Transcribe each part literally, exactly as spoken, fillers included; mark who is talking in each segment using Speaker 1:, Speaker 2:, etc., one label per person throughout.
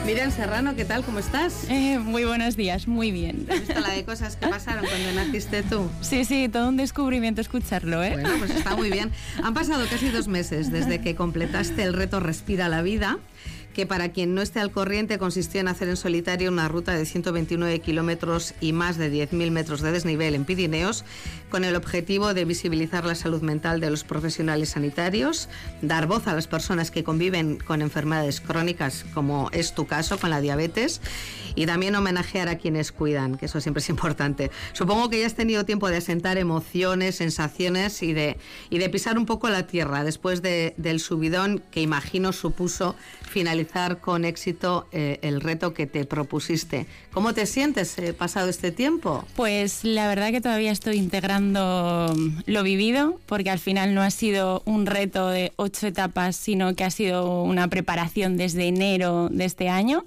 Speaker 1: Miriam Serrano, ¿qué tal? ¿Cómo estás?
Speaker 2: Eh, muy buenos días, muy bien.
Speaker 1: ¿Has visto la de cosas que pasaron cuando naciste tú?
Speaker 2: Sí, sí, todo un descubrimiento escucharlo, ¿eh?
Speaker 1: Bueno, pues está muy bien. Han pasado casi dos meses desde que completaste el reto Respira la Vida, que para quien no esté al corriente consistió en hacer en solitario una ruta de ciento veintinueve kilómetros y más de diez mil metros de desnivel en Pirineos, con el objetivo de visibilizar la salud mental de los profesionales sanitarios, dar voz a las personas que conviven con enfermedades crónicas, como es tu caso con la diabetes, y también homenajear a quienes cuidan, que eso siempre es importante. Supongo que ya has tenido tiempo de asentar emociones, sensaciones y de, y de pisar un poco la tierra después de, del subidón que imagino supuso finalizar con éxito eh, el reto que te propusiste. ¿Cómo te sientes eh, pasado este tiempo?
Speaker 2: Pues la verdad que todavía estoy integrando lo vivido, porque al final no ha sido un reto de ocho etapas, sino que ha sido una preparación desde enero de este año.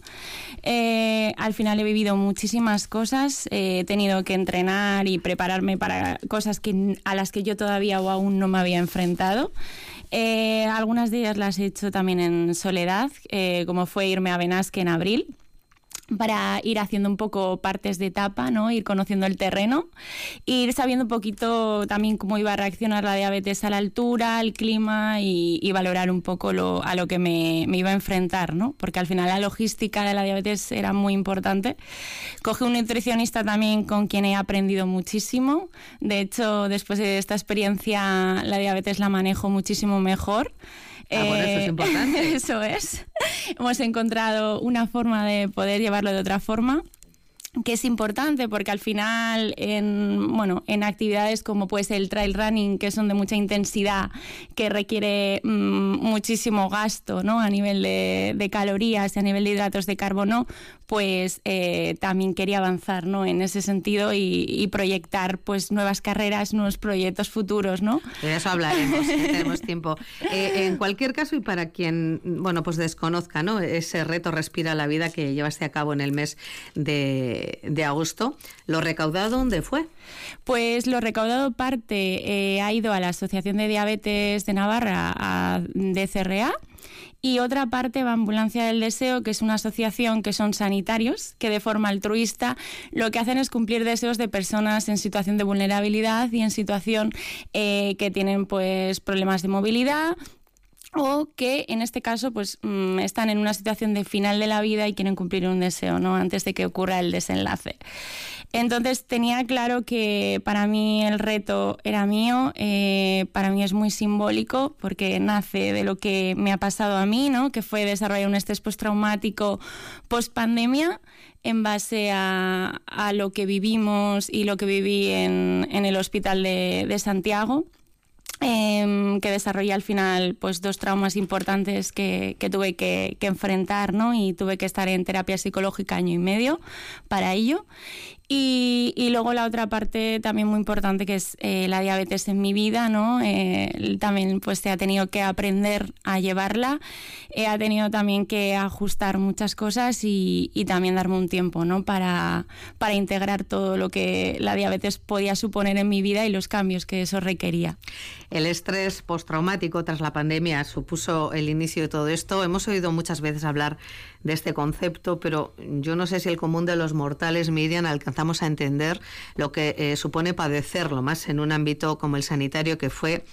Speaker 2: Eh, al final he vivido muchísimas cosas, eh, he tenido que entrenar y prepararme para cosas que, a las que yo todavía o aún no me había enfrentado. Eh, algunas de ellas las he hecho también en soledad, eh, como fue irme a Benasque en abril, para ir haciendo un poco partes de etapa, ¿no? Ir conociendo el terreno, ir sabiendo un poquito también cómo iba a reaccionar la diabetes a la altura, al clima y, y valorar un poco lo, a lo que me, me iba a enfrentar, ¿no? Porque al final la logística de la diabetes era muy importante. Cogí un nutricionista también con quien he aprendido muchísimo. De hecho, después de esta experiencia, la diabetes la manejo muchísimo mejor.
Speaker 1: Ah, bueno, eso es importante.
Speaker 2: Eso es. Hemos encontrado una forma de poder llevarlo de otra forma, que es importante porque al final en, bueno, en actividades como puede ser el trail running, que son de mucha intensidad, que requiere mmm, muchísimo gasto, ¿no? A nivel de, de calorías y a nivel de hidratos de carbono, pues eh, también quería avanzar, ¿no? En ese sentido y, y proyectar pues nuevas carreras, nuevos proyectos futuros, ¿no?
Speaker 1: De eso hablaremos, que tenemos tiempo. Eh, en cualquier caso, y para quien bueno pues desconozca, ¿no? Ese reto Respira la Vida que llevaste a cabo en el mes de, de agosto, ¿lo recaudado dónde fue?
Speaker 2: Pues lo recaudado parte eh, ha ido a la Asociación de Diabetes de Navarra, a D C R A, y otra parte va a Ambulancia del Deseo, que es una asociación que son sanitarios, que de forma altruista lo que hacen es cumplir deseos de personas en situación de vulnerabilidad y en situación eh, que tienen pues problemas de movilidad, o que en este caso pues mmm, están en una situación de final de la vida y quieren cumplir un deseo, ¿no? Antes de que ocurra el desenlace. Entonces tenía claro que para mí el reto era mío, eh, para mí es muy simbólico porque nace de lo que me ha pasado a mí, ¿no? Que fue desarrollar un estrés postraumático post-pandemia en base a, a lo que vivimos y lo que viví en, en el hospital de, de Santiago. Eh, que desarrollé al final pues dos traumas importantes que, que tuve que, que enfrentar, ¿no? Y tuve que estar en terapia psicológica año y medio para ello. Y, y luego la otra parte también muy importante, que es eh, la diabetes en mi vida, ¿no? Eh, también pues se ha tenido que aprender a llevarla, eh, ha tenido también que ajustar muchas cosas y, y también darme un tiempo, ¿no? Para, para integrar todo lo que la diabetes podía suponer en mi vida y los cambios que eso requería.
Speaker 1: El estrés postraumático tras la pandemia supuso el inicio de todo esto. Hemos oído muchas veces hablar de este concepto, pero yo no sé si el común de los mortales, Miriam, alcanzamos a entender lo que eh, supone padecerlo, más en un ámbito como el sanitario, que fue,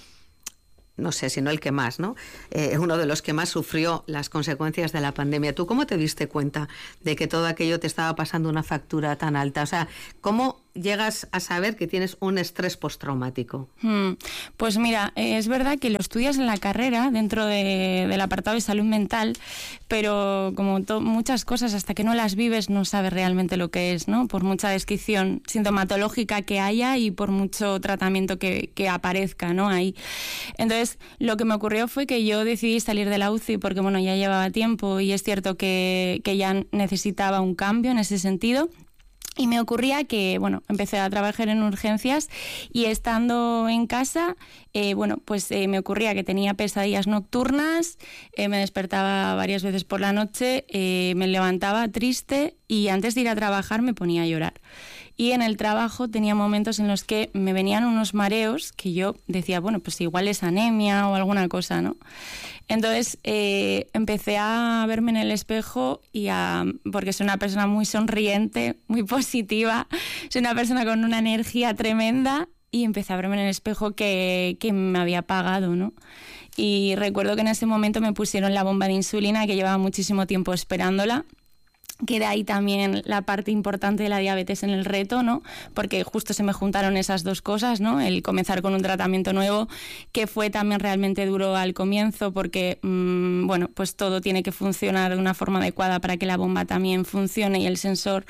Speaker 1: no sé, si no el que más, ¿no? Eh, uno de los que más sufrió las consecuencias de la pandemia. ¿Tú cómo te diste cuenta de que todo aquello te estaba pasando una factura tan alta? O sea, ¿cómo llegas a saber que tienes un estrés postraumático?
Speaker 2: Hmm. Pues mira, eh, es verdad que lo estudias en la carrera dentro de, del apartado de salud mental, pero como to- muchas cosas, hasta que no las vives no sabes realmente lo que es, ¿no? Por mucha descripción sintomatológica que haya y por mucho tratamiento que, que aparezca, ¿no? Ahí. Entonces, lo que me ocurrió fue que yo decidí salir de la U C I porque, bueno, ya llevaba tiempo y es cierto que, que ya necesitaba un cambio en ese sentido. Y me ocurría que, bueno, empecé a trabajar en urgencias y estando en casa, eh, bueno, pues eh, me ocurría que tenía pesadillas nocturnas, eh, me despertaba varias veces por la noche, eh, me levantaba triste y antes de ir a trabajar me ponía a llorar. Y en el trabajo tenía momentos en los que me venían unos mareos que yo decía, bueno, pues igual es anemia o alguna cosa, ¿no? Entonces eh, empecé a verme en el espejo y a, porque soy una persona muy sonriente, muy positiva, soy una persona con una energía tremenda y empecé a verme en el espejo que, que me había apagado, ¿no? Y recuerdo que en ese momento me pusieron la bomba de insulina, que llevaba muchísimo tiempo esperándola, que de ahí también la parte importante de la diabetes en el reto, ¿no? Porque justo se me juntaron esas dos cosas, ¿no? El comenzar con un tratamiento nuevo, que fue también realmente duro al comienzo, porque, mmm, bueno, pues todo tiene que funcionar de una forma adecuada para que la bomba también funcione y el sensor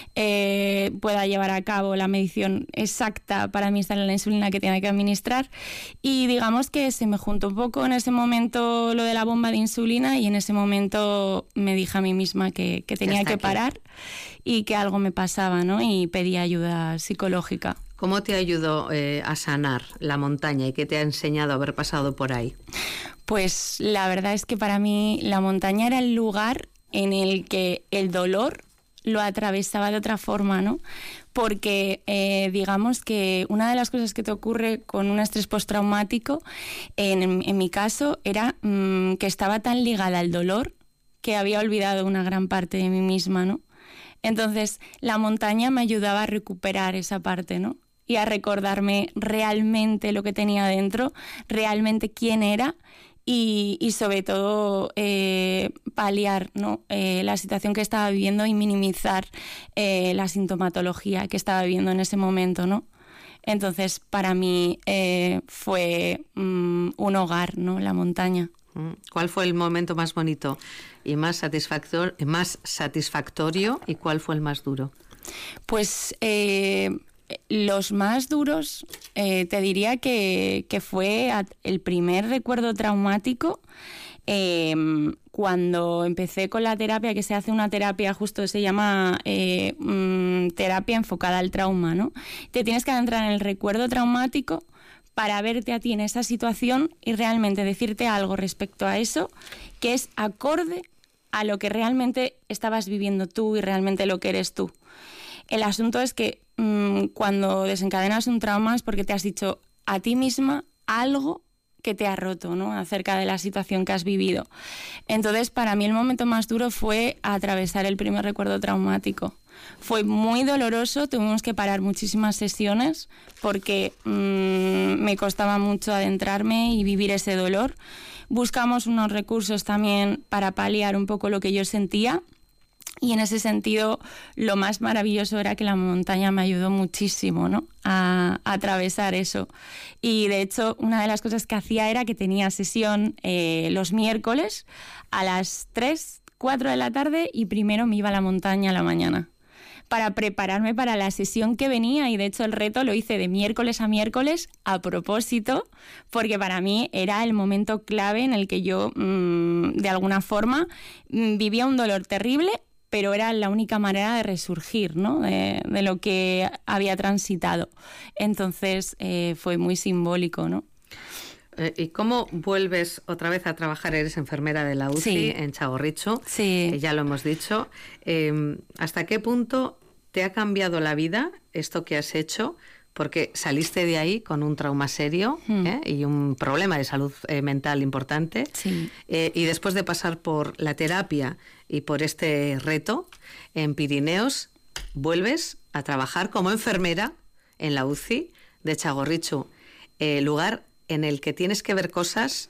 Speaker 2: eh, pueda llevar a cabo la medición exacta para administrar la insulina que tiene que administrar. Y digamos que se me juntó un poco en ese momento lo de la bomba de insulina y en ese momento me dije a mí misma que, que tenía que parar y que algo me pasaba, ¿no? Y pedí ayuda psicológica.
Speaker 1: ¿Cómo te ayudó eh, a sanar la montaña y qué te ha enseñado haber pasado por ahí?
Speaker 2: Pues la verdad es que para mí la montaña era el lugar en el que el dolor lo atravesaba de otra forma, ¿no? Porque eh, digamos que una de las cosas que te ocurre con un estrés postraumático, en, en mi caso, era mmm, que estaba tan ligada al dolor que había olvidado una gran parte de mí misma, ¿no? Entonces, la montaña me ayudaba a recuperar esa parte, ¿no? Y a recordarme realmente lo que tenía dentro, realmente quién era y, y sobre todo, eh, paliar, ¿no? eh, la situación que estaba viviendo y minimizar eh, la sintomatología que estaba viviendo en ese momento, ¿no? Entonces, para mí eh, fue mm, un hogar, ¿no? La montaña.
Speaker 1: ¿Cuál fue el momento más bonito y más satisfactor, más satisfactorio y cuál fue el más duro?
Speaker 2: Pues eh, los más duros eh, te diría que, que fue el primer recuerdo traumático eh, cuando empecé con la terapia, que se hace una terapia, justo se llama eh, mm, terapia enfocada al trauma, ¿no? Te tienes que adentrar en el recuerdo traumático para verte a ti en esa situación y realmente decirte algo respecto a eso que es acorde a lo que realmente estabas viviendo tú y realmente lo que eres tú. El asunto es que mmm, cuando desencadenas un trauma es porque te has dicho a ti misma algo que te ha roto, ¿no? Acerca de la situación que has vivido. Entonces, para mí el momento más duro fue atravesar el primer recuerdo traumático. Fue muy doloroso, tuvimos que parar muchísimas sesiones porque mmm, me costaba mucho adentrarme y vivir ese dolor. Buscamos unos recursos también para paliar un poco lo que yo sentía. Y en ese sentido, lo más maravilloso era que la montaña me ayudó muchísimo, ¿no? a, a atravesar eso. Y de hecho, una de las cosas que hacía era que tenía sesión eh, los miércoles a las tres, cuatro de la tarde y primero me iba a la montaña a la mañana para prepararme para la sesión que venía. Y de hecho el reto lo hice de miércoles a miércoles a propósito, porque para mí era el momento clave en el que yo, mmm, de alguna forma, mmm, vivía un dolor terrible, pero era la única manera de resurgir, ¿no? de, de lo que había transitado. Entonces eh, fue muy simbólico, ¿no?
Speaker 1: Eh, ¿Y cómo vuelves otra vez a trabajar? Eres enfermera de la U C I sí. en Txagorritxu,
Speaker 2: sí.
Speaker 1: que ya lo hemos dicho. Eh, ¿Hasta qué punto te ha cambiado la vida esto que has hecho? Porque saliste de ahí con un trauma serio mm. ¿eh? y un problema de salud eh, mental importante.
Speaker 2: Sí.
Speaker 1: Eh, y después de pasar por la terapia y por este reto en Pirineos, vuelves a trabajar como enfermera en la U C I de Txagorritxu, eh, lugar en el que tienes que ver cosas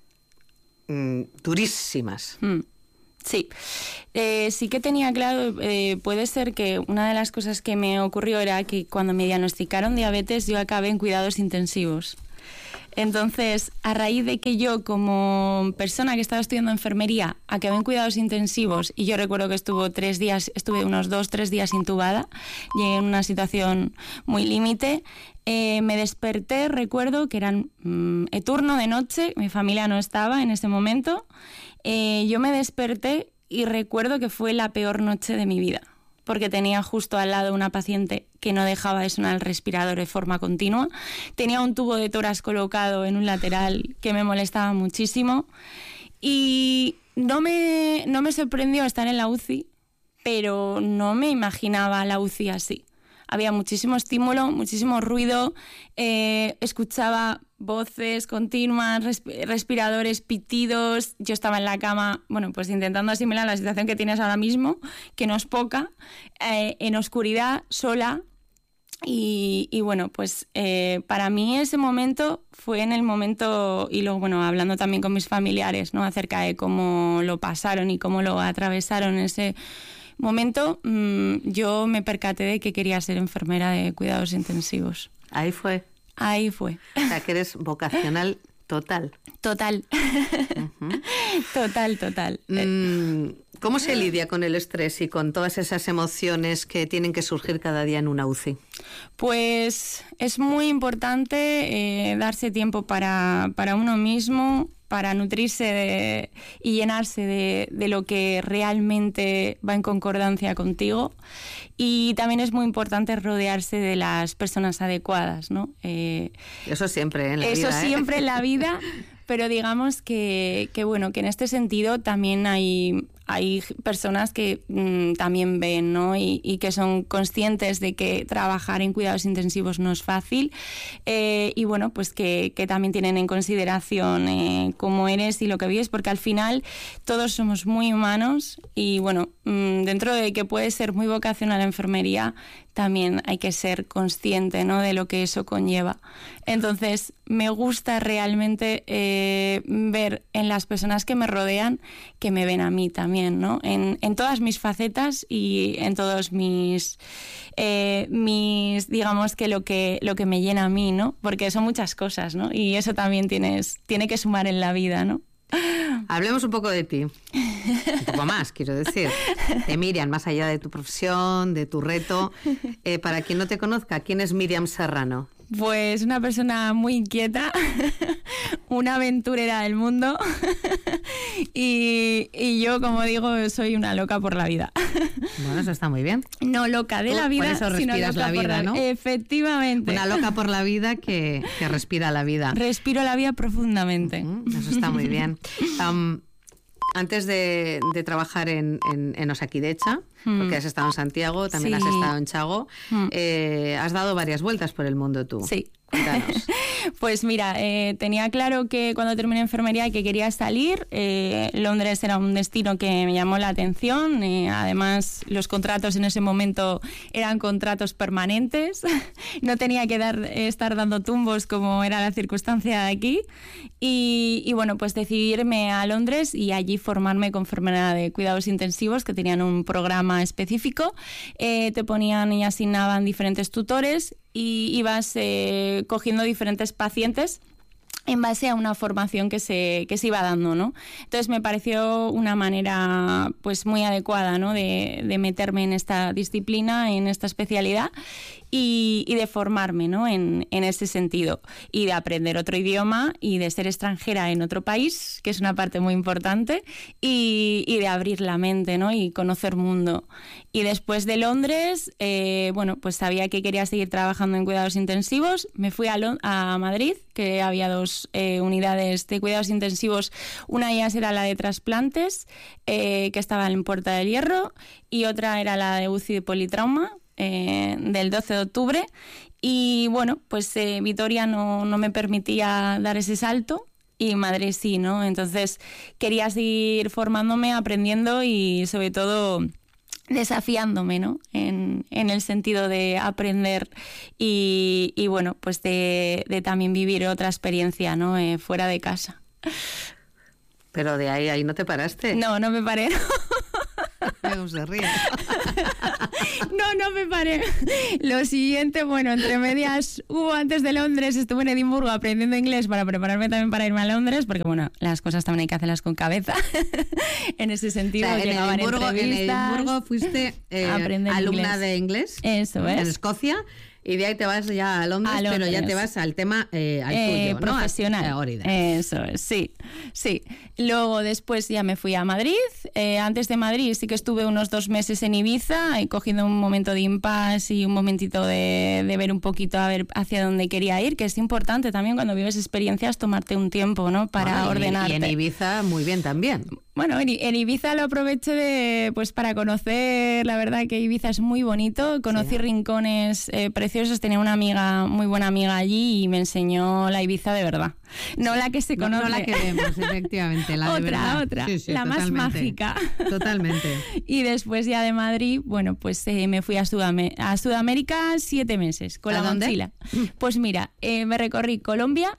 Speaker 1: mmm, durísimas.
Speaker 2: Mm. Sí, eh, sí que tenía claro, eh, puede ser que una de las cosas que me ocurrió era que cuando me diagnosticaron diabetes yo acabé en cuidados intensivos. Entonces, a raíz de que yo como persona que estaba estudiando enfermería acabé en cuidados intensivos y yo recuerdo que estuve tres días, estuve unos dos, tres días intubada, llegué en una situación muy límite, eh, me desperté, recuerdo que eran mmm, turno de noche, mi familia no estaba en ese momento. Eh, yo me desperté y recuerdo que fue la peor noche de mi vida, porque tenía justo al lado una paciente que no dejaba de sonar el respirador de forma continua, tenía un tubo de tórax colocado en un lateral que me molestaba muchísimo y no me, no me sorprendió estar en la U C I, pero no me imaginaba la U C I así. había muchísimo estímulo, muchísimo ruido, eh, escuchaba voces continuas, resp- respiradores, pitidos. Yo estaba en la cama, bueno, pues intentando asimilar la situación que tienes ahora mismo, que no es poca, eh, en oscuridad, sola. Y, y bueno, pues eh, para mí ese momento fue en el momento, y luego, bueno, hablando también con mis familiares, ¿no?, acerca de cómo lo pasaron y cómo lo atravesaron ese momento, mmm, yo me percaté de que quería ser enfermera de cuidados intensivos.
Speaker 1: Ahí fue.
Speaker 2: Ahí fue.
Speaker 1: O sea, que eres vocacional total.
Speaker 2: Total. Uh-huh. Total, total.
Speaker 1: Mm, ¿Cómo se lidia con el estrés y con todas esas emociones que tienen que surgir cada día en una U C I?
Speaker 2: Pues es muy importante eh, darse tiempo para, para uno mismo, para nutrirse de, y llenarse de, de lo que realmente va en concordancia contigo. Y también es muy importante rodearse de las personas adecuadas, ¿no? Eh,
Speaker 1: eso siempre en la
Speaker 2: eso
Speaker 1: vida.
Speaker 2: Eso
Speaker 1: ¿eh?
Speaker 2: siempre en la vida, pero digamos que, que, bueno, que en este sentido también hay... Hay personas que mmm, también ven, ¿no? Y, y que son conscientes de que trabajar en cuidados intensivos no es fácil, eh, y bueno, pues que, que también tienen en consideración eh, cómo eres y lo que vives, porque al final todos somos muy humanos y bueno, mmm, dentro de que puede ser muy vocacional la enfermería, también hay que ser consciente, ¿no?, de lo que eso conlleva. Entonces, me gusta realmente eh, ver en las personas que me rodean que me ven a mí también, ¿no? En, en todas mis facetas y en todos mis, eh, mis digamos que lo que lo que me llena a mí, ¿no? Porque son muchas cosas, ¿no? Y eso también tienes, tiene que sumar en la vida, ¿no?
Speaker 1: Hablemos un poco de ti, un poco más, quiero decir, de Míriam, más allá de tu profesión, de tu reto. Eh, para quien no te conozca, ¿quién es Míriam Serrano?
Speaker 2: Pues una persona muy inquieta, una aventurera del mundo y, y yo, como digo, soy una loca por la vida.
Speaker 1: Bueno, eso está muy bien.
Speaker 2: No loca de la vida,
Speaker 1: por eso
Speaker 2: sino
Speaker 1: respiras
Speaker 2: loca
Speaker 1: la vida,
Speaker 2: por la...
Speaker 1: ¿no?
Speaker 2: Efectivamente.
Speaker 1: Una loca por la vida que, que respira la vida.
Speaker 2: Respiro la vida profundamente.
Speaker 1: Uh-huh, eso está muy bien. Um, Antes de, de trabajar en, en, en Osakidecha, mm. porque has estado en Santiago, también sí. has estado en Chago, mm. eh, has dado varias vueltas por el mundo tú.
Speaker 2: Sí.
Speaker 1: Cuéntanos.
Speaker 2: Pues mira, eh, tenía claro que cuando terminé enfermería que quería salir. Eh, Londres era un destino que me llamó la atención. Eh, además, los contratos en ese momento eran contratos permanentes. No tenía que dar, estar dando tumbos como era la circunstancia de aquí. Y, y bueno, pues decidí irme a Londres y allí formarme con enfermera de cuidados intensivos, que tenían un programa específico. Eh, te ponían y asignaban diferentes tutores y ibas eh, cogiendo diferentes pacientes en base a una formación que se, que se iba dando, ¿no? Entonces me pareció una manera pues muy adecuada, ¿no?, de, de meterme en esta disciplina, en esta especialidad y, y de formarme, ¿no?, en, en ese sentido y de aprender otro idioma y de ser extranjera en otro país, que es una parte muy importante, y, y de abrir la mente, ¿no?, y conocer mundo. Y después de Londres, eh, bueno, pues sabía que quería seguir trabajando en cuidados intensivos. Me fui a, Lond- a Madrid, que había dos eh, unidades de cuidados intensivos. Una de ellas era la de trasplantes, eh, que estaba en Puerta del Hierro, y otra era la de U C I de politrauma, eh, del doce de octubre. Y bueno, pues eh, Vitoria no, no me permitía dar ese salto. Y Madrid sí, ¿no? Entonces quería seguir formándome, aprendiendo y sobre todo desafiándome, ¿no?, en, en el sentido de aprender y, y bueno, pues de, de también vivir otra experiencia, ¿no?, eh, fuera de casa.
Speaker 1: Pero de ahí, ahí no te paraste.
Speaker 2: No, no me paré.
Speaker 1: No se ríe.
Speaker 2: No, no me paré. Lo siguiente, bueno, entre medias hubo antes de Londres, estuve en Edimburgo aprendiendo inglés para prepararme también para irme a Londres, porque bueno, las cosas también hay que hacerlas con cabeza. En ese sentido,
Speaker 1: o sea, en,
Speaker 2: llegaban
Speaker 1: Edimburgo, en Edimburgo fuiste eh, alumna
Speaker 2: inglés.
Speaker 1: de inglés.
Speaker 2: Eso es.
Speaker 1: En Escocia. Y de ahí te vas ya a Londres, a Londres. Pero ya te vas al tema eh, al
Speaker 2: eh,
Speaker 1: tuyo,
Speaker 2: profesional.
Speaker 1: ¿no?
Speaker 2: Eso es, sí, sí. Luego después ya me fui a Madrid. Eh, antes de Madrid sí que estuve unos dos meses en Ibiza, y cogiendo un momento de impasse y un momentito de, de ver un poquito a ver hacia dónde quería ir, que es importante también cuando vives experiencias tomarte un tiempo, ¿no?, para
Speaker 1: bueno, y,
Speaker 2: ordenarte.
Speaker 1: Y en Ibiza muy bien también.
Speaker 2: Bueno, en, en Ibiza lo aproveché de, pues para conocer, la verdad que Ibiza es muy bonito, conocí sí. rincones eh, preciosos, tenía una amiga, muy buena amiga allí y me enseñó la Ibiza de verdad, no sí. la que se conoce.
Speaker 1: No, no la que vemos, efectivamente, la
Speaker 2: otra,
Speaker 1: de verdad.
Speaker 2: Otra,
Speaker 1: sí, sí,
Speaker 2: la
Speaker 1: totalmente.
Speaker 2: más mágica.
Speaker 1: Totalmente.
Speaker 2: Y después ya de Madrid, bueno, pues eh, me fui a, Sudam- a Sudamérica siete meses con
Speaker 1: ¿A
Speaker 2: la
Speaker 1: dónde?
Speaker 2: mochila. Pues mira, eh, me recorrí Colombia.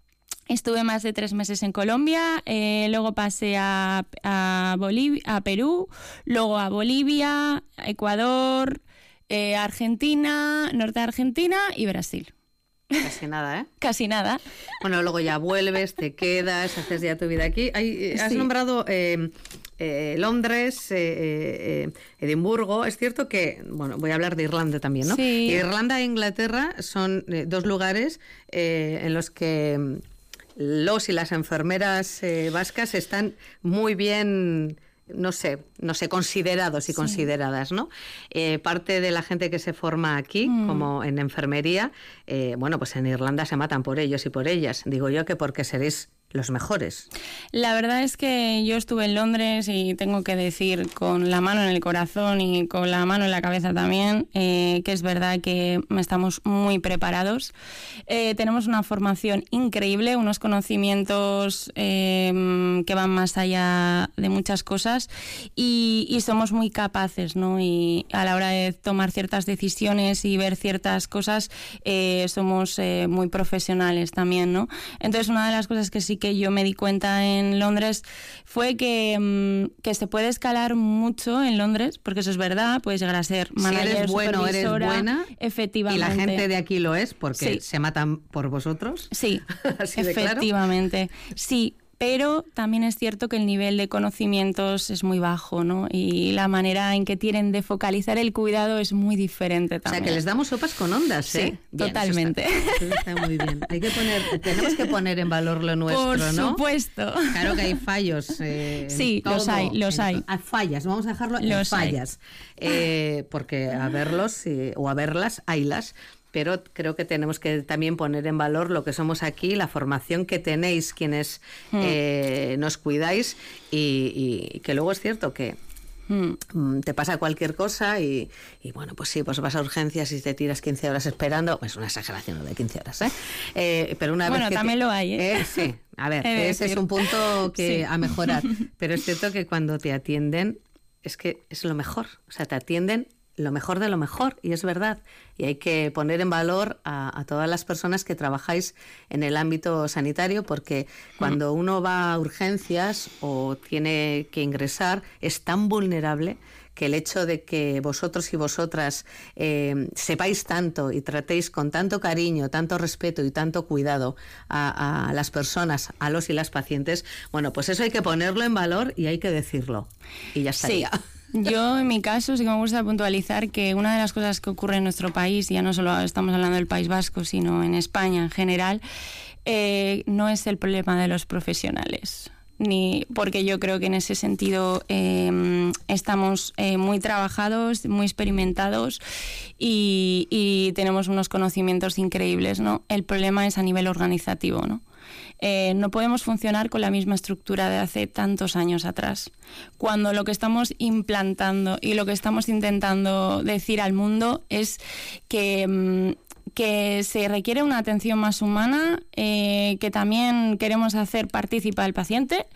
Speaker 2: Estuve más de tres meses en Colombia, eh, luego pasé a, a, Bolivia, a Perú, luego a Bolivia, Ecuador, eh, Argentina, norte de Argentina y Brasil.
Speaker 1: Casi nada, ¿eh?
Speaker 2: Casi nada.
Speaker 1: Bueno, luego ya vuelves, te quedas, haces ya tu vida aquí. Hay, has sí. nombrado eh, eh, Londres, eh, eh, Edimburgo. Es cierto que, bueno, voy a hablar de Irlanda también, ¿no?
Speaker 2: Sí.
Speaker 1: Irlanda e Inglaterra son eh, dos lugares eh, en los que los y las enfermeras eh, vascas están muy bien, no sé, no sé, considerados y sí. consideradas, ¿no? Eh, parte de la gente que se forma aquí, mm. como en enfermería, eh, bueno, pues en Irlanda se matan por ellos y por ellas. Digo yo que porque seréis los mejores.
Speaker 2: La verdad es que yo estuve en Londres y tengo que decir con la mano en el corazón y con la mano en la cabeza también, eh, que es verdad que estamos muy preparados. Eh, tenemos una formación increíble, unos conocimientos eh, que van más allá de muchas cosas y, y somos muy capaces, ¿no? Y a la hora de tomar ciertas decisiones y ver ciertas cosas, eh, somos eh, muy profesionales también, ¿no? Entonces, una de las cosas que sí que que yo me di cuenta en Londres fue que, que se puede escalar mucho en Londres, porque eso es verdad, puedes llegar a ser manager,
Speaker 1: si eres bueno, eres buena,
Speaker 2: efectivamente.
Speaker 1: Y la gente de aquí lo es, porque
Speaker 2: sí.
Speaker 1: se matan por vosotros.
Speaker 2: Sí,
Speaker 1: Así
Speaker 2: efectivamente.
Speaker 1: De claro.
Speaker 2: Sí. Pero también es cierto que el nivel de conocimientos es muy bajo, ¿no? Y la manera en que tienen de focalizar el cuidado es muy diferente también.
Speaker 1: O sea, que les damos sopas con ondas, ¿eh?
Speaker 2: Sí, bien, totalmente.
Speaker 1: Eso está, eso está muy bien. Hay que poner, tenemos que poner en valor lo nuestro,
Speaker 2: Por
Speaker 1: ¿no?
Speaker 2: Por supuesto.
Speaker 1: Claro que hay fallos. Eh,
Speaker 2: sí,
Speaker 1: todo,
Speaker 2: los hay, los hay.
Speaker 1: A fallas, vamos a dejarlo en
Speaker 2: los
Speaker 1: fallas. Eh, porque a verlos eh, o a verlas, haylas. Pero creo que tenemos que también poner en valor lo que somos aquí, la formación que tenéis quienes mm. eh, nos cuidáis y, y que luego es cierto que mm. te pasa cualquier cosa y, y bueno, pues sí, pues vas a urgencias y te tiras quince horas esperando, pues una exageración lo de quince horas, ¿eh? eh pero una
Speaker 2: bueno,
Speaker 1: vez que
Speaker 2: también
Speaker 1: te,
Speaker 2: lo hay, ¿eh?
Speaker 1: eh sí, a ver, ese es un punto que sí. a mejorar, pero es cierto que cuando te atienden es que es lo mejor, o sea, te atienden lo mejor de lo mejor, y es verdad. Y hay que poner en valor a, a todas las personas que trabajáis en el ámbito sanitario, porque cuando uno va a urgencias o tiene que ingresar, es tan vulnerable que el hecho de que vosotros y vosotras eh, sepáis tanto y tratéis con tanto cariño, tanto respeto y tanto cuidado a, a las personas, a los y las pacientes, bueno, pues eso hay que ponerlo en valor y hay que decirlo. Y ya estaría.
Speaker 2: Sí. Yo, en mi caso, sí que me gusta puntualizar que una de las cosas que ocurre en nuestro país, ya no solo estamos hablando del País Vasco, sino en España en general, eh, no es el problema de los profesionales. Ni porque yo creo que en ese sentido eh, estamos eh, muy trabajados, muy experimentados y, y tenemos unos conocimientos increíbles, ¿no? El problema es a nivel organizativo, ¿no? Eh, no podemos funcionar con la misma estructura de hace tantos años atrás, cuando lo que estamos implantando y lo que estamos intentando decir al mundo es que, que se requiere una atención más humana, eh, que también queremos hacer partícipe al paciente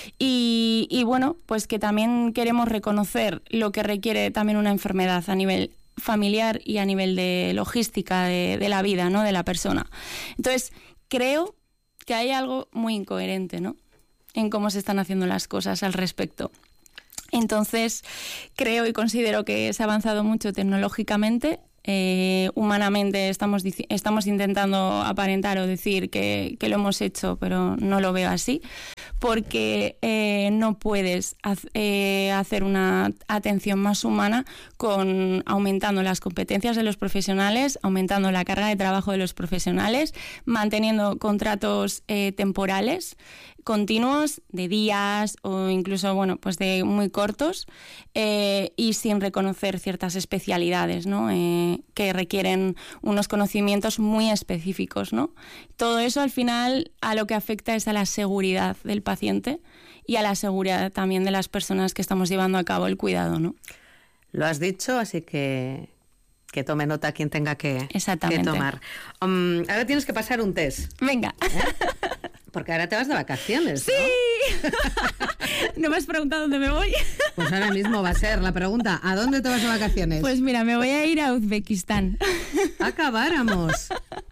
Speaker 2: y, y bueno, pues que también queremos reconocer lo que requiere también una enfermedad a nivel familiar y a nivel de logística de, de la vida, ¿no? De la persona. Entonces, creo que hay algo muy incoherente, ¿no?, en cómo se están haciendo las cosas al respecto. Entonces, creo y considero que se ha avanzado mucho tecnológicamente. Eh, humanamente estamos, estamos intentando aparentar o decir que, que lo hemos hecho, pero no lo veo así, porque eh, no puedes haz, eh, hacer una atención más humana con aumentando las competencias de los profesionales, aumentando la carga de trabajo de los profesionales, manteniendo contratos eh, temporales continuos de días o incluso, bueno, pues de muy cortos eh, y sin reconocer ciertas especialidades, ¿no?, eh, que requieren unos conocimientos muy específicos, ¿no? Todo eso al final a lo que afecta es a la seguridad del paciente y a la seguridad también de las personas que estamos llevando a cabo el cuidado, ¿no?
Speaker 1: Lo has dicho, así que que tome nota quien tenga que,
Speaker 2: Exactamente.
Speaker 1: que tomar. Um, ahora tienes que pasar un test.
Speaker 2: Venga.
Speaker 1: ¿Eh? Porque ahora te vas de vacaciones, ¿no?
Speaker 2: ¡Sí! ¿No me has preguntado dónde me voy?
Speaker 1: Pues ahora mismo va a ser la pregunta. ¿A dónde te vas de vacaciones?
Speaker 2: Pues mira, me voy a ir a Uzbekistán.
Speaker 1: Acabáramos.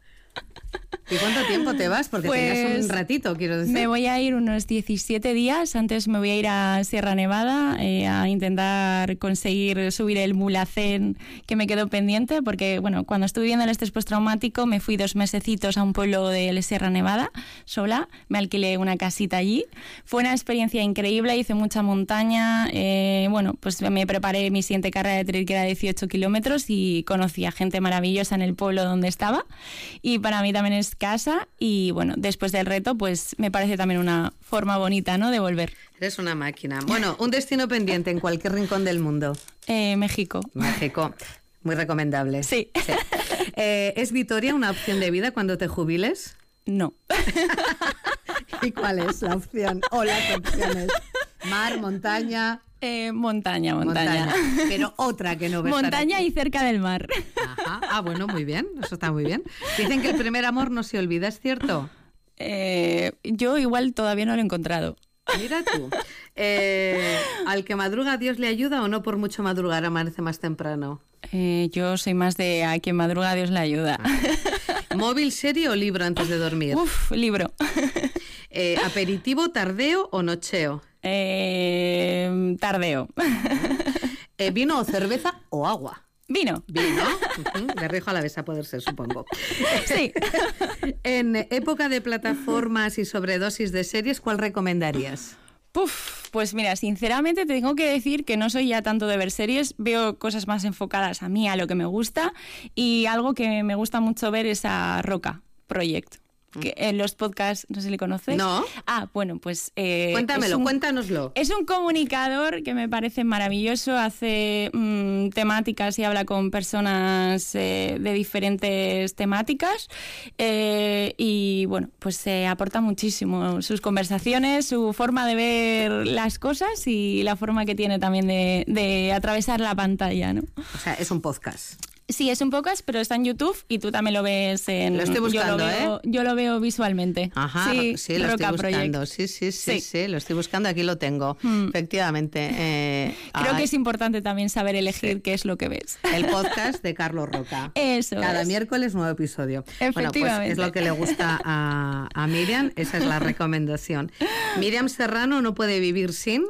Speaker 1: ¿Y cuánto tiempo te vas? Porque
Speaker 2: pues,
Speaker 1: tenías un ratito, quiero decir.
Speaker 2: Me voy a ir unos diecisiete días. Antes me voy a ir a Sierra Nevada eh, a intentar conseguir subir el Mulhacén, que me quedó pendiente, porque bueno, cuando estuve viendo el estrés postraumático me fui dos mesecitos a un pueblo de Sierra Nevada sola, me alquilé una casita allí. Fue una experiencia increíble, hice mucha montaña, eh, bueno, pues me preparé mi siguiente carrera de trail, que era de dieciocho kilómetros, y conocí a gente maravillosa en el pueblo donde estaba, y para mí también es casa, y bueno, después del reto pues me parece también una forma bonita, ¿no?, de volver.
Speaker 1: Eres una máquina. Bueno, un destino pendiente en cualquier rincón del mundo.
Speaker 2: Eh, México.
Speaker 1: México. Muy recomendable.
Speaker 2: Sí.
Speaker 1: sí. Eh, ¿Es Vitoria una opción de vida cuando te jubiles?
Speaker 2: No.
Speaker 1: ¿Y cuál es la opción o las opciones? Mar, montaña...
Speaker 2: Eh, montaña, montaña,
Speaker 1: montaña. Pero otra que no ves.
Speaker 2: Montaña y cerca del mar.
Speaker 1: Ajá. Ah, bueno, muy bien. Eso está muy bien. Dicen que el primer amor no se olvida, ¿es cierto?
Speaker 2: Eh, yo igual todavía no lo he encontrado.
Speaker 1: Mira tú. Eh, ¿Al que madruga Dios le ayuda o no por mucho madrugar amanece más temprano?
Speaker 2: Eh, yo soy más de a quien madruga Dios le ayuda.
Speaker 1: Ah. ¿Móvil, serie o libro antes de dormir?
Speaker 2: Uf, libro.
Speaker 1: Eh, ¿Aperitivo, tardeo o nocheo?
Speaker 2: Eh, tardeo.
Speaker 1: Eh, ¿Vino o cerveza o agua?
Speaker 2: Vino.
Speaker 1: Vino. Uh-huh. De Rioja Alavesa puede ser, supongo.
Speaker 2: Sí.
Speaker 1: En época de plataformas y sobredosis de series, ¿cuál recomendarías?
Speaker 2: Puf, pues mira, sinceramente te tengo que decir que no soy ya tanto de ver series, veo cosas más enfocadas a mí, a lo que me gusta, y algo que me gusta mucho ver es a Roca Project. Que en los podcasts, no sé si le conoces.
Speaker 1: No.
Speaker 2: Ah, bueno, pues... Eh,
Speaker 1: Cuéntamelo,
Speaker 2: es un,
Speaker 1: cuéntanoslo.
Speaker 2: Es un comunicador que me parece maravilloso, hace mmm, temáticas y habla con personas eh, de diferentes temáticas eh, y, bueno, pues se eh, aporta muchísimo sus conversaciones, su forma de ver las cosas y la forma que tiene también de, de atravesar la pantalla, ¿no?
Speaker 1: O sea, es un podcast.
Speaker 2: Sí, es un podcast, pero está en YouTube y tú también lo ves en...
Speaker 1: Lo estoy buscando,
Speaker 2: yo lo veo,
Speaker 1: ¿eh?
Speaker 2: Yo lo veo visualmente.
Speaker 1: Ajá, sí, sí lo
Speaker 2: Roca
Speaker 1: estoy buscando.
Speaker 2: Project.
Speaker 1: Sí, sí, sí, sí,
Speaker 2: Sí.
Speaker 1: sí, lo estoy buscando, aquí lo tengo. Mm. Efectivamente. Eh,
Speaker 2: Creo
Speaker 1: ay,
Speaker 2: que es importante también saber elegir sí. qué es lo que ves.
Speaker 1: El podcast de Carlos Roca.
Speaker 2: Eso
Speaker 1: Cada
Speaker 2: es.
Speaker 1: miércoles nuevo episodio.
Speaker 2: Efectivamente.
Speaker 1: Bueno, pues es lo que le gusta a, a Miriam, esa es la recomendación. Miriam Serrano no puede vivir sin...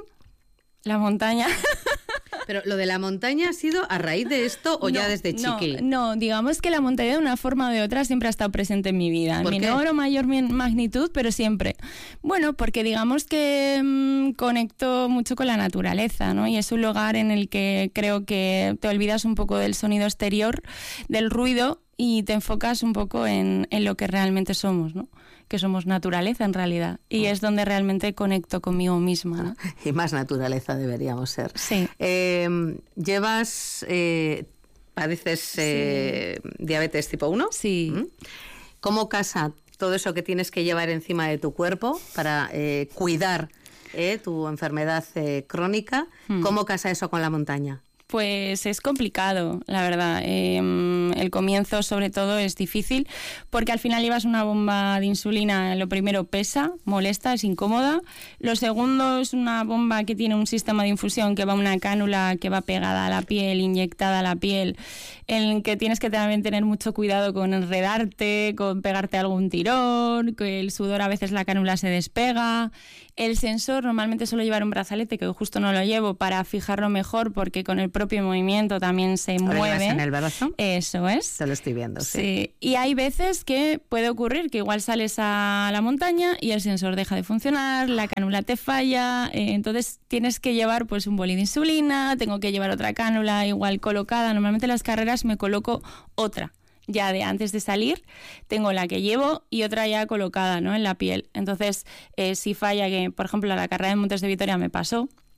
Speaker 2: La montaña.
Speaker 1: Pero lo de la montaña ha sido a raíz de esto o no, ya desde chiqui.
Speaker 2: No, no, digamos que la montaña de una forma o de otra siempre ha estado presente en mi vida. En menor o mayor magnitud, pero siempre. Bueno, porque digamos que mmm, conecto mucho con la naturaleza, ¿no? Y es un lugar en el que creo que te olvidas un poco del sonido exterior, del ruido, y te enfocas un poco en, en lo que realmente somos, ¿no? Que somos naturaleza en realidad, y es donde realmente conecto conmigo misma, ¿no?
Speaker 1: Y más naturaleza deberíamos ser.
Speaker 2: Sí.
Speaker 1: Eh, ¿Llevas, eh, padeces eh, sí. diabetes tipo uno?
Speaker 2: Sí.
Speaker 1: ¿Mm? ¿Cómo casa todo eso que tienes que llevar encima de tu cuerpo para eh, cuidar eh, tu enfermedad eh, crónica? Hmm. ¿Cómo casa eso con la montaña?
Speaker 2: Pues es complicado, la verdad. Eh, el comienzo, sobre todo, es difícil porque al final llevas una bomba de insulina. Lo primero pesa, molesta, es incómoda. Lo segundo es una bomba que tiene un sistema de infusión que va una cánula que va pegada a la piel, inyectada a la piel, en el que tienes que también tener mucho cuidado con enredarte, con pegarte algún tirón, que el sudor a veces la cánula se despega. El sensor normalmente suelo llevar un brazalete, que justo no lo llevo, para fijarlo mejor porque con el propio movimiento también se
Speaker 1: ¿Lo
Speaker 2: mueve.
Speaker 1: en el brazo?
Speaker 2: Eso es.
Speaker 1: Te lo estoy viendo, sí.
Speaker 2: sí. Y hay veces que puede ocurrir que igual sales a la montaña y el sensor deja de funcionar, la cánula te falla, eh, entonces tienes que llevar pues un boli de insulina, tengo que llevar otra cánula igual colocada. Normalmente en las carreras me coloco otra. Ya de antes de salir, tengo la que llevo y otra ya colocada, ¿no?, en la piel. Entonces, eh, si falla, que por ejemplo a la carrera de Montes de Vitoria me pasó,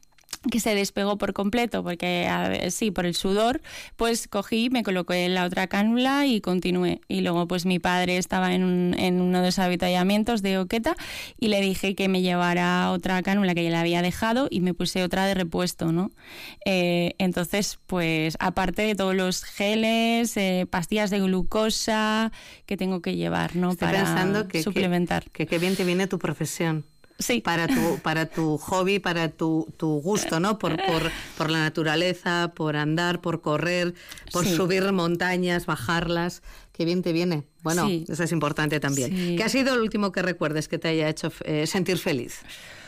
Speaker 2: que se despegó por completo, porque a ver, sí, por el sudor, pues cogí, me coloqué la otra cánula y continué. Y luego pues mi padre estaba en, un, en uno de los avituallamientos de Oqueta y le dije que me llevara otra cánula que ya le había dejado y me puse otra de repuesto, ¿no? Eh, entonces, pues aparte de todos los geles, eh, pastillas de glucosa que tengo que llevar, ¿no?
Speaker 1: Estoy
Speaker 2: para
Speaker 1: pensando que,
Speaker 2: suplementar.
Speaker 1: Que qué bien te viene tu profesión.
Speaker 2: Sí.
Speaker 1: Para tu, para tu hobby, para tu, tu gusto, ¿no? Por, por, por la naturaleza, por andar, por correr, por sí. subir montañas, bajarlas. Qué bien te viene. Bueno, sí. eso es importante también. Sí. ¿Qué ha sido el último que recuerdes que te haya hecho eh, sentir feliz?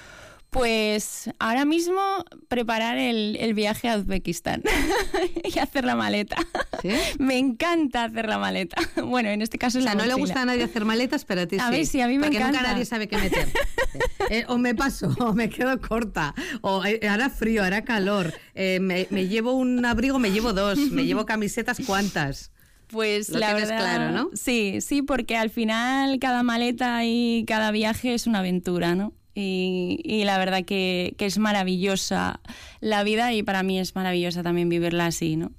Speaker 2: Pues ahora mismo preparar el, el viaje a Uzbekistán y hacer la maleta. ¿Sí? Me encanta hacer la maleta. Bueno, en este caso es
Speaker 1: o sea,
Speaker 2: la
Speaker 1: no
Speaker 2: mochila.
Speaker 1: le gusta a nadie hacer maletas, pero a ti
Speaker 2: a
Speaker 1: sí.
Speaker 2: A ver, sí, a mí me
Speaker 1: Porque
Speaker 2: encanta.
Speaker 1: Porque nunca nadie sabe qué meter. eh, o me paso, o me quedo corta, o eh, hará frío, hará calor, eh, me, me llevo un abrigo, me llevo dos, me llevo camisetas, ¿cuántas?
Speaker 2: Pues
Speaker 1: Lo
Speaker 2: la
Speaker 1: tienes
Speaker 2: verdad,
Speaker 1: claro, ¿no?
Speaker 2: Sí, sí, porque al final cada maleta y cada viaje es una aventura, ¿no? Y, y la verdad que, que es maravillosa la vida y para mí es maravillosa también vivirla así, ¿no?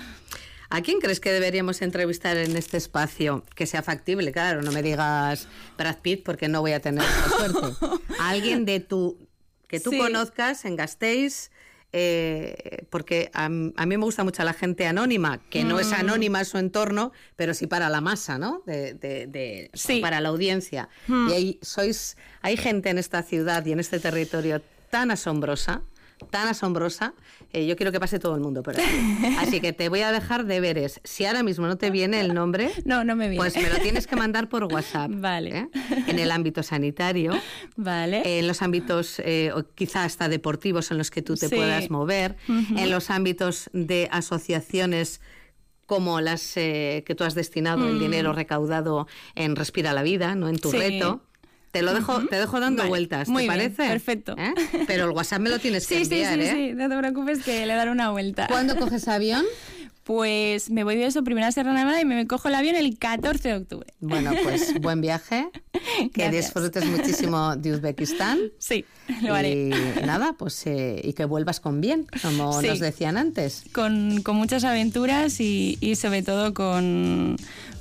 Speaker 1: ¿A quién crees que deberíamos entrevistar en este espacio? Que sea factible, claro, no me digas Brad Pitt porque no voy a tener suerte. A alguien de tu, que tú sí. conozcas en Gasteiz, eh, porque a, a mí me gusta mucho la gente anónima, que mm. no es anónima en su entorno, pero sí para la masa, ¿no? De, de, de,
Speaker 2: sí.
Speaker 1: Para la audiencia. Mm. Y hay, sois, hay gente en esta ciudad y en este territorio tan asombrosa, tan asombrosa, eh, yo quiero que pase todo el mundo por aquí. Así que te voy a dejar deberes. Si ahora mismo no te viene el nombre,
Speaker 2: no, no me viene.
Speaker 1: Pues me lo tienes que mandar por WhatsApp.
Speaker 2: Vale.
Speaker 1: ¿eh? En el ámbito sanitario,
Speaker 2: vale.
Speaker 1: Eh, en los ámbitos eh, quizá hasta deportivos en los que tú te sí. puedas mover, uh-huh. en los ámbitos de asociaciones como las eh, que tú has destinado mm. el dinero recaudado en Respira la Vida, ¿no? En tu sí. reto. Te lo dejo, uh-huh. te dejo dando vale. vueltas, ¿te
Speaker 2: Muy
Speaker 1: parece?
Speaker 2: Bien, perfecto.
Speaker 1: ¿Eh? Pero el WhatsApp me lo tienes que
Speaker 2: sí,
Speaker 1: enviar,
Speaker 2: sí, sí,
Speaker 1: ¿eh?
Speaker 2: Sí, no te preocupes que le daré una vuelta.
Speaker 1: ¿Cuándo coges avión?
Speaker 2: Pues me voy de eso, primera Sierra Nevada, y me cojo el avión el catorce de octubre.
Speaker 1: Bueno, pues buen viaje, que Gracias. disfrutes muchísimo de Uzbekistán.
Speaker 2: Sí, lo haré.
Speaker 1: Y nada, pues eh, y que vuelvas con bien, como sí. nos decían antes.
Speaker 2: Con, con muchas aventuras y, y sobre todo con...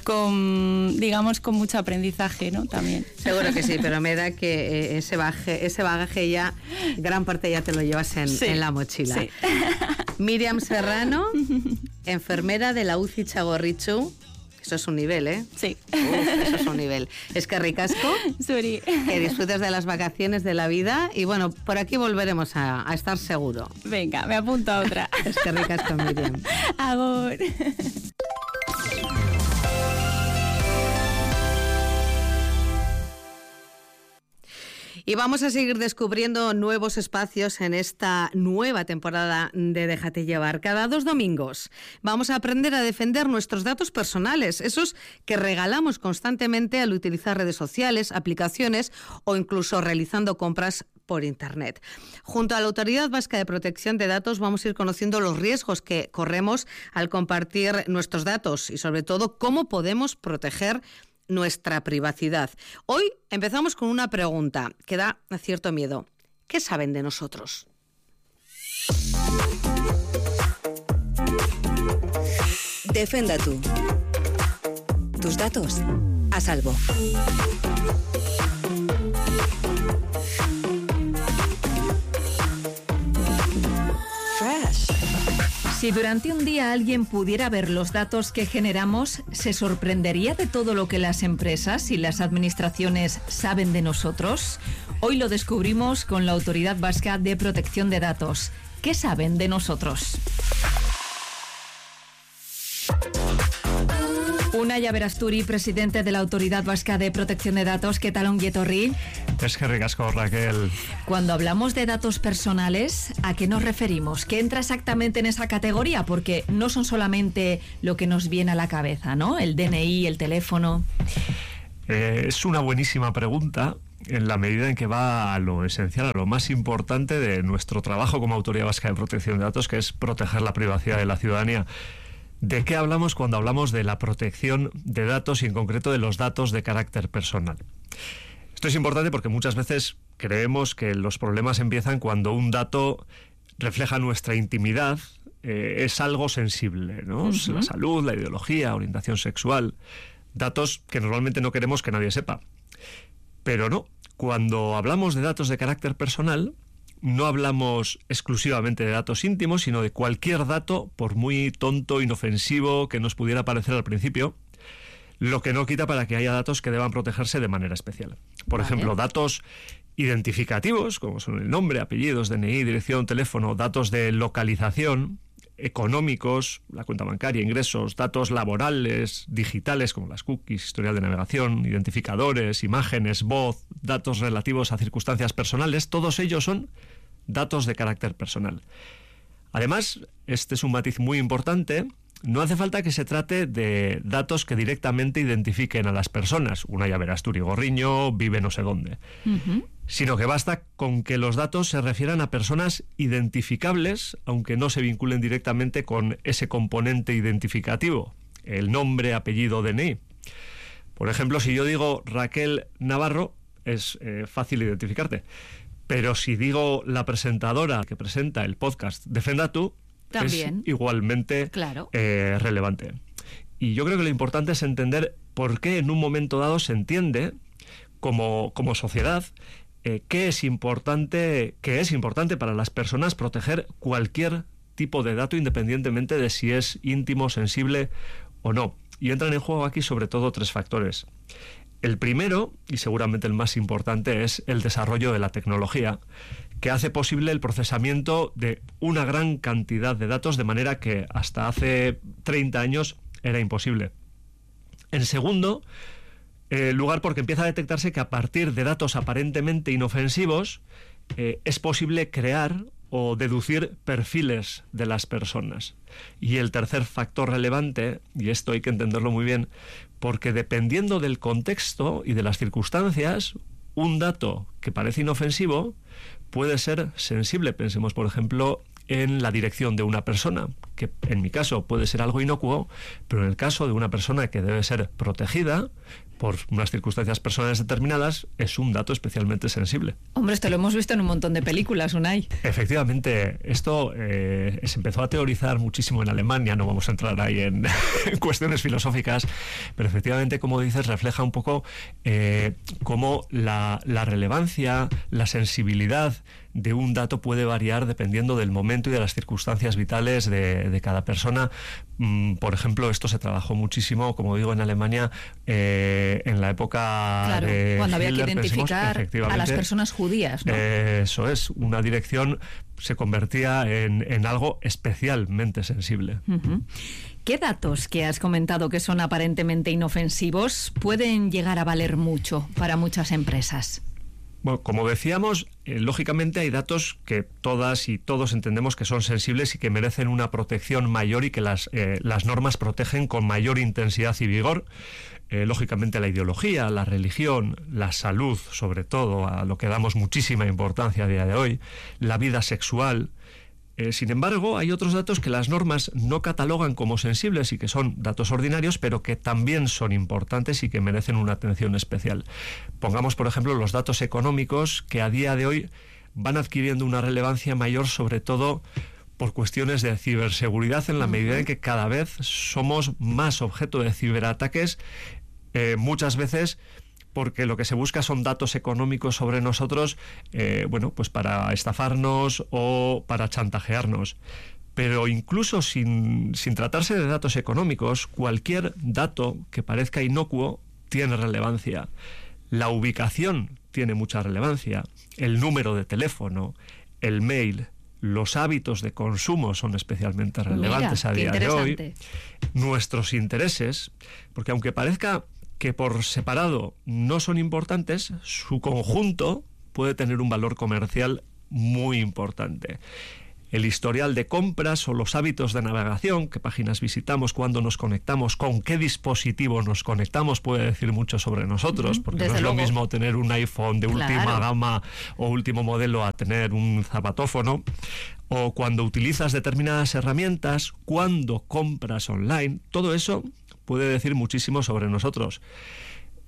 Speaker 2: con, digamos, con mucho aprendizaje, ¿no? También.
Speaker 1: Seguro que sí, pero me da que ese bagaje, ese bagaje ya, gran parte ya te lo llevas en, sí, en la mochila.
Speaker 2: Sí.
Speaker 1: Miriam Serrano, enfermera de la U C I Txagorritxu. Eso es un nivel, ¿eh?
Speaker 2: Sí.
Speaker 1: Uf, eso es un nivel. Es que ricasco.
Speaker 2: Suri.
Speaker 1: Que disfrutes de las vacaciones, de la vida. Y bueno, por aquí volveremos a, a estar seguro.
Speaker 2: Venga, me apunto a otra.
Speaker 1: Es que ricasco, Miriam.
Speaker 2: Agur.
Speaker 1: Y vamos a seguir descubriendo nuevos espacios en esta nueva temporada de Déjate Llevar. Cada dos domingos vamos a aprender a defender nuestros datos personales, esos que regalamos constantemente al utilizar redes sociales, aplicaciones o incluso realizando compras por Internet. Junto a la Autoridad Vasca de Protección de Datos vamos a ir conociendo los riesgos que corremos al compartir nuestros datos y sobre todo cómo podemos proteger nuestra privacidad. Hoy empezamos con una pregunta que da cierto miedo. ¿Qué saben de nosotros?
Speaker 3: Defenda tú. Tus datos a salvo. Fresh.
Speaker 4: Si durante un día alguien pudiera ver los datos que generamos, ¿se sorprendería de todo lo que las empresas y las administraciones saben de nosotros? Hoy lo descubrimos con la Autoridad Vasca de Protección de Datos. ¿Qué saben de nosotros? Unai Aberasturi, presidente de la Autoridad Vasca de Protección de Datos. ¿Qué tal, ongi etorri?
Speaker 5: Es que ricasco, Raquel.
Speaker 4: Cuando hablamos de datos personales, ¿a qué nos referimos? ¿Qué entra exactamente en esa categoría? Porque no son solamente lo que nos viene a la cabeza, ¿no? El D N I, el teléfono.
Speaker 5: Eh, es una buenísima pregunta, en la medida en que va a lo esencial, a lo más importante de nuestro trabajo como Autoridad Vasca de Protección de Datos, que es proteger la privacidad de la ciudadanía. ¿De qué hablamos cuando hablamos de la protección de datos y en concreto de los datos de carácter personal? Esto es importante porque muchas veces creemos que los problemas empiezan cuando un dato refleja nuestra intimidad, eh, es algo sensible, ¿no? Uh-huh. La salud, la ideología, orientación sexual, datos que normalmente no queremos que nadie sepa. Pero no, cuando hablamos de datos de carácter personal, no hablamos exclusivamente de datos íntimos, sino de cualquier dato, por muy tonto, inofensivo que nos pudiera parecer al principio, lo que no quita para que haya datos que deban protegerse de manera especial. Por vale. ejemplo, datos identificativos, como son el nombre, apellidos, D N I, dirección, teléfono, datos de localización, económicos, la cuenta bancaria, ingresos, datos laborales, digitales, como las cookies, historial de navegación, identificadores, imágenes, voz, datos relativos a circunstancias personales, todos ellos son datos de carácter personal. Además, este es un matiz muy importante, no hace falta que se trate de datos que directamente identifiquen a las personas. Una llave Asturigorriño, vive no sé dónde. Uh-huh. Sino que basta con que los datos se refieran a personas identificables, aunque no se vinculen directamente con ese componente identificativo, el nombre, apellido, D N I. Por ejemplo, si yo digo Raquel Navarro, es eh, fácil identificarte. Pero si digo la presentadora que presenta el podcast Defenda Tú, también es igualmente claro. eh, relevante. Y yo creo que lo importante es entender por qué en un momento dado se entiende como, como sociedad eh, qué es importante, qué es importante para las personas proteger cualquier tipo de dato independientemente de si es íntimo, sensible o no. Y entran en juego aquí sobre todo tres factores. El primero, y seguramente el más importante, es el desarrollo de la tecnología, que hace posible el procesamiento de una gran cantidad de datos, de manera que hasta hace treinta años era imposible. En segundo eh, lugar, porque empieza a detectarse que a partir de datos aparentemente inofensivos eh, es posible crear o deducir perfiles de las personas. Y el tercer factor relevante, y esto hay que entenderlo muy bien, porque dependiendo del contexto y de las circunstancias, un dato que parece inofensivo puede ser sensible. Pensemos, por ejemplo, en la dirección de una persona, que en mi caso puede ser algo inocuo, pero en el caso de una persona que debe ser protegida por unas circunstancias personales determinadas, es un dato especialmente sensible.
Speaker 4: Hombre, esto lo hemos visto en un montón de películas, Unai.
Speaker 5: Efectivamente, esto eh, se empezó a teorizar muchísimo en Alemania, no vamos a entrar ahí en, en cuestiones filosóficas, pero efectivamente, como dices, refleja un poco eh, cómo la, la relevancia, la sensibilidad de un dato puede variar dependiendo del momento y de las circunstancias vitales de, de cada persona. Mm, por ejemplo, esto se trabajó muchísimo, como digo, en Alemania, eh, en la época
Speaker 4: claro,
Speaker 5: de
Speaker 4: cuando había
Speaker 5: Hitler,
Speaker 4: que identificar
Speaker 5: pensemos,
Speaker 4: a las personas judías, ¿no?
Speaker 5: Eh, eso es, una dirección se convertía en, en algo especialmente sensible.
Speaker 4: Uh-huh. ¿Qué datos que has comentado que son aparentemente inofensivos pueden llegar a valer mucho para muchas empresas?
Speaker 5: Bueno, como decíamos, eh, lógicamente hay datos que todas y todos entendemos que son sensibles y que merecen una protección mayor y que las, eh, las normas protegen con mayor intensidad y vigor. Eh, lógicamente la ideología, la religión, la salud, sobre todo, a lo que damos muchísima importancia a día de hoy, la vida sexual. Eh, sin embargo, hay otros datos que las normas no catalogan como sensibles y que son datos ordinarios, pero que también son importantes y que merecen una atención especial. Pongamos, por ejemplo, los datos económicos, que a día de hoy van adquiriendo una relevancia mayor, sobre todo por cuestiones de ciberseguridad, en la medida en que cada vez somos más objeto de ciberataques, eh, muchas veces porque lo que se busca son datos económicos sobre nosotros, eh, bueno, pues para estafarnos o para chantajearnos. Pero incluso sin, sin tratarse de datos económicos, cualquier dato que parezca inocuo tiene relevancia. La ubicación tiene mucha relevancia, el número de teléfono, el mail, los hábitos de consumo son especialmente relevantes. Mira, a día de hoy. Nuestros intereses, porque aunque parezca que por separado no son importantes, su conjunto puede tener un valor comercial muy importante. El historial de compras o los hábitos de navegación, qué páginas visitamos, cuándo nos conectamos, con qué dispositivo nos conectamos, puede decir mucho sobre nosotros, porque Desde no es luego. lo mismo tener un iPhone de claro. última gama o último modelo a tener un zapatófono. O cuando utilizas determinadas herramientas, cuando compras online, todo eso puede decir muchísimo sobre nosotros.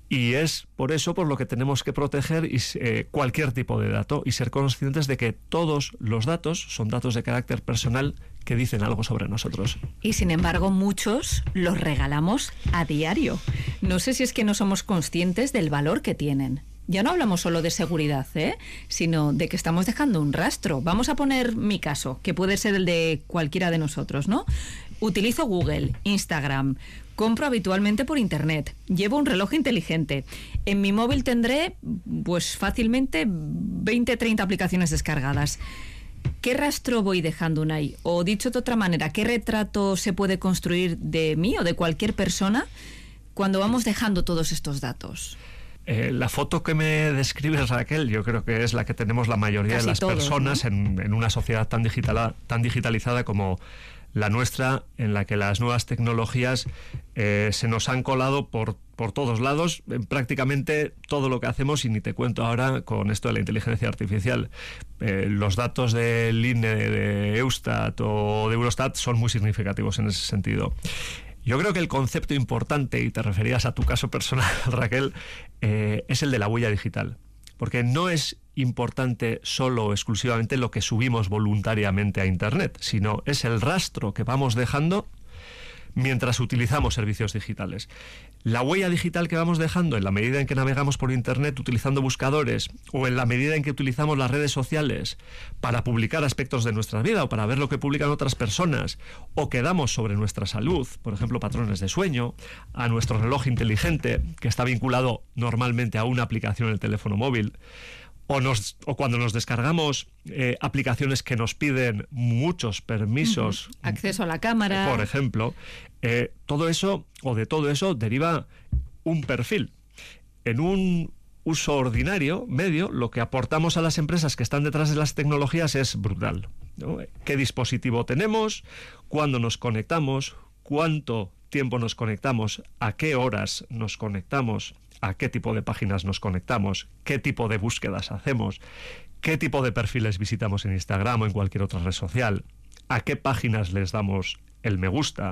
Speaker 5: Y es por eso por lo que tenemos que proteger y, eh, cualquier tipo de dato y ser conscientes de que todos los datos son datos de carácter personal que dicen algo sobre nosotros.
Speaker 4: Y sin embargo, muchos los regalamos a diario. No sé si es que no somos conscientes del valor que tienen. Ya no hablamos solo de seguridad, ¿eh? Sino de que estamos dejando un rastro. Vamos a poner mi caso, que puede ser el de cualquiera de nosotros, ¿no? Utilizo Google, Instagram, compro habitualmente por internet, llevo un reloj inteligente. En mi móvil tendré, pues fácilmente, veinte, treinta aplicaciones descargadas. ¿Qué rastro voy dejando, Unai? O dicho de otra manera, ¿qué retrato se puede construir de mí o de cualquier persona cuando vamos dejando todos estos datos?
Speaker 5: Eh, la foto que me describes, Raquel, yo creo que es la que tenemos la mayoría
Speaker 4: Casi
Speaker 5: de las
Speaker 4: todos,
Speaker 5: personas,
Speaker 4: ¿no?
Speaker 5: en, en una sociedad tan, digitala, tan digitalizada como la nuestra, en la que las nuevas tecnologías eh, se nos han colado por, por todos lados, en prácticamente todo lo que hacemos, y ni te cuento ahora con esto de la inteligencia artificial. Eh, los datos del I N E, de Eustat o de Eurostat son muy significativos en ese sentido. Yo creo que el concepto importante, y te referías a tu caso personal, Raquel, eh, es el de la huella digital. Porque no es importante solo o exclusivamente lo que subimos voluntariamente a Internet, sino es el rastro que vamos dejando mientras utilizamos servicios digitales. La huella digital que vamos dejando en la medida en que navegamos por Internet utilizando buscadores, o en la medida en que utilizamos las redes sociales para publicar aspectos de nuestra vida o para ver lo que publican otras personas, o que damos sobre nuestra salud, por ejemplo, patrones de sueño, a nuestro reloj inteligente, que está vinculado normalmente a una aplicación en el teléfono móvil, O, nos, o cuando nos descargamos eh, aplicaciones que nos piden muchos permisos.
Speaker 4: Uh-huh. Acceso a la cámara.
Speaker 5: Por ejemplo. Eh, todo eso, o de todo eso, deriva un perfil. En un uso ordinario, medio, lo que aportamos a las empresas que están detrás de las tecnologías es brutal, ¿no? ¿Qué dispositivo tenemos? ¿Cuándo nos conectamos? ¿Cuánto tiempo nos conectamos? ¿A qué horas nos conectamos? ¿A qué tipo de páginas nos conectamos? ¿Qué tipo de búsquedas hacemos? ¿Qué tipo de perfiles visitamos en Instagram o en cualquier otra red social? ¿A qué páginas les damos el me gusta?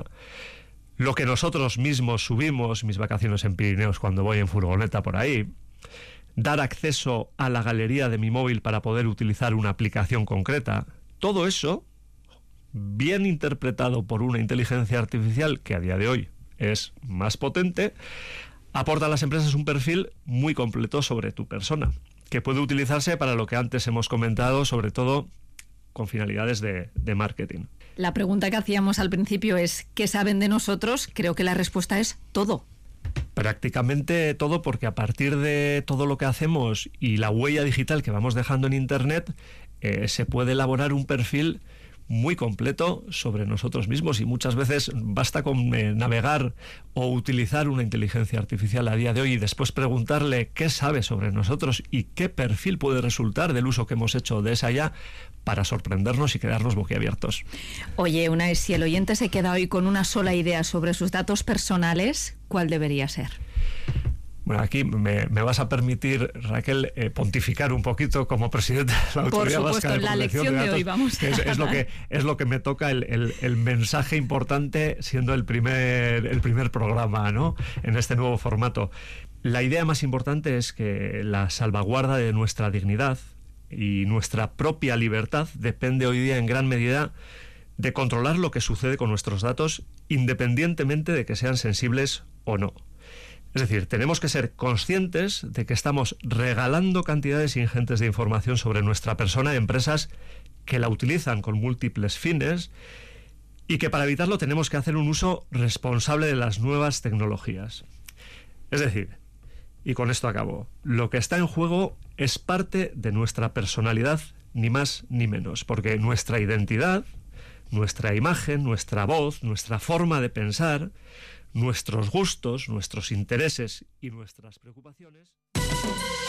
Speaker 5: Lo que nosotros mismos subimos, mis vacaciones en Pirineos cuando voy en furgoneta por ahí. Dar acceso a la galería de mi móvil para poder utilizar una aplicación concreta. Todo eso, bien interpretado por una inteligencia artificial que a día de hoy es más potente, aporta a las empresas un perfil muy completo sobre tu persona, que puede utilizarse para lo que antes hemos comentado, sobre todo con finalidades de, de marketing.
Speaker 4: La pregunta que hacíamos al principio es ¿qué saben de nosotros? Creo que la respuesta es todo.
Speaker 5: Prácticamente todo, porque a partir de todo lo que hacemos y la huella digital que vamos dejando en Internet, eh, se puede elaborar un perfil muy completo sobre nosotros mismos, y muchas veces basta con eh, navegar o utilizar una inteligencia artificial a día de hoy y después preguntarle qué sabe sobre nosotros y qué perfil puede resultar del uso que hemos hecho de esa ya, para sorprendernos y quedarnos boquiabiertos.
Speaker 4: Oye, Unai, si el oyente se queda hoy con una sola idea sobre sus datos personales, ¿cuál debería ser?
Speaker 5: Bueno, aquí me, me vas a permitir, Raquel, eh, pontificar un poquito como presidente de la Autoridad Vasca de Protección de Datos. Por supuesto, la lección de hoy vamos a... Es, es, lo que, es lo que me toca el, el, el mensaje importante, siendo el primer, el primer programa, ¿no?, en este nuevo formato. La idea más importante es que la salvaguarda de nuestra dignidad y nuestra propia libertad depende hoy día en gran medida de controlar lo que sucede con nuestros datos, independientemente de que sean sensibles o no. Es decir, tenemos que ser conscientes de que estamos regalando cantidades ingentes de información sobre nuestra persona a empresas que la utilizan con múltiples fines, y que para evitarlo tenemos que hacer un uso responsable de las nuevas tecnologías. Es decir, y con esto acabo, lo que está en juego es parte de nuestra personalidad, ni más ni menos, porque nuestra identidad, nuestra imagen, nuestra voz, nuestra forma de pensar, nuestros gustos, nuestros intereses y nuestras preocupaciones...